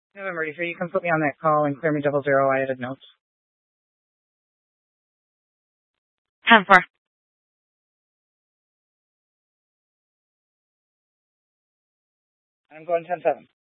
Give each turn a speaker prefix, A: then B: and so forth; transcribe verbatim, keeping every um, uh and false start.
A: November, are you can put me on that call and clear me double zero. I added notes.
B: ten four.
A: I'm going ten seven.